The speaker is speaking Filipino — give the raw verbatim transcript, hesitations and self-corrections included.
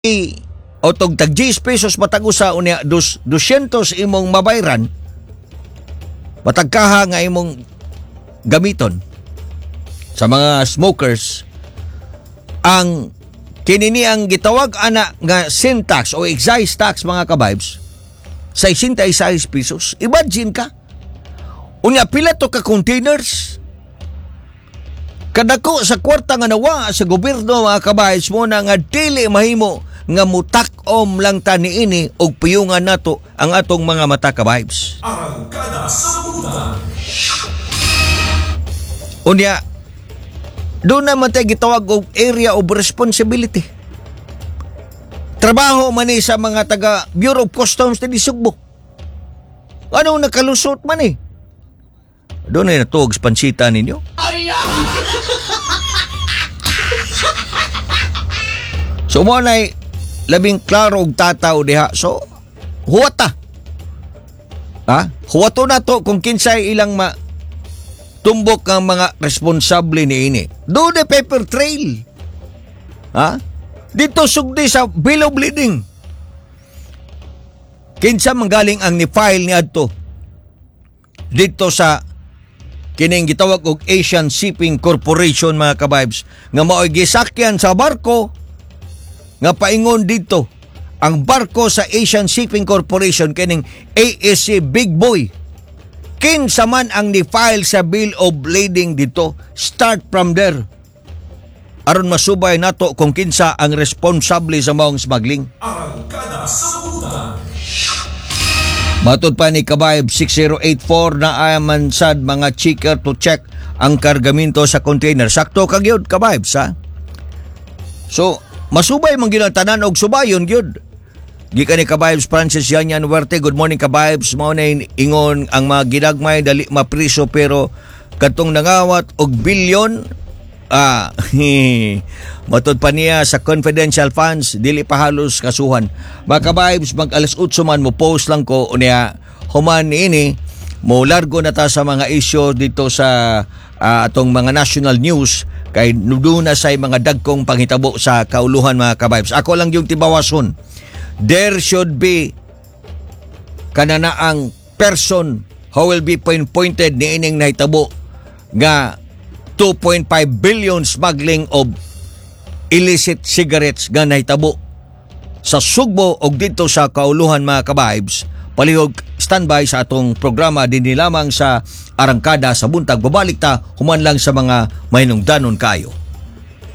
o tog tag ten pesos matag usa unya dos dosyentos imong mabayran matag kaha nga imong gamiton sa mga smokers. Ang kinini ang gitawag ana nga sin tax o excise tax mga kabibes sixty-six pesos. Imagine ka unya pila to ka containers kadako sa kwarta nga nawa sa gobyerno mga kabibes mo na nga dili mahimo nga mutak-om lang ta niini og piyungan nato ang atong mga mata kabibes. Arangkada sa Bulan. Unya, doon naman tayo gitawag og area of responsibility. Trabaho man ni sa mga taga Bureau of Customs ni Sugbo. Anong nakalusot man eh? Doon ay natuog sa pansita ninyo. So mo na labing klaro og tataw diha. So, huwata. Ha? Huwato na to kung kinsay ilang ma tumbok ang mga responsable ni ini. Do the paper trail. Ha? Dito sugdi sa bill of lading. Kinsa manggaling ang ni-file ni adto dito sa kining gitawag og Asian Shipping Corporation mga kabibes nga mao'y gisakyan sa barko nga paingon dito ang barko sa Asian Shipping Corporation kining A S C Big Boy. Kinsa man ang ni-file sa bill of lading dito, start from there. Aron masubay nato kung kinsa ang responsable sa maong smuggling. Arangkada sa Bulan. Matod pa ni Kabayb six zero eight four na aman sad mga checker to check ang kargamento sa container. Sakto ka gyud Kabayb sa. So, masubay man gyud ang tanan og subayon gyud. Gikan ni Kabibes Francis Yanyan Huerte. Good morning Kabibes. Mao na ingon ang mga ginagmay dali mapriso pero katong nangawat og bilyon ah matod pa niya sa confidential funds dili pa halos kasuhan. Mga Kabibes, mag alas otso man mo post lang ko unya human ini mo largo na ta sa mga issue dito sa uh, atong mga national news kay doon na say mga dagkong panghitabo sa kauluhan mga Kabibes. Ako lang yung tibawason. There should be kananaang person who will be appointed ni ining nahitabo nga two point five billion smuggling of illicit cigarettes nga nahitabo sa Sugbo o dito sa kauluhan mga kabibes. Palihog standby sa atong programa din lamang sa Arangkada sa Buntag. Babalik ta human lang sa mga mahinungdanon kayo.